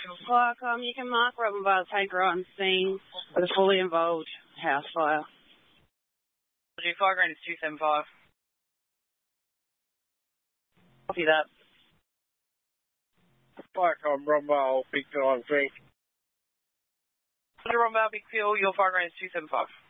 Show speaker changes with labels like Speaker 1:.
Speaker 1: Like, you can mark Robinvale tanker on scene with a fully involved house fire.
Speaker 2: 5 grand is 275.
Speaker 1: Copy that.
Speaker 3: Firecom, Robinvale, Big Phil on scene.
Speaker 2: Robinvale, Big Phil, your 5 grand is 275.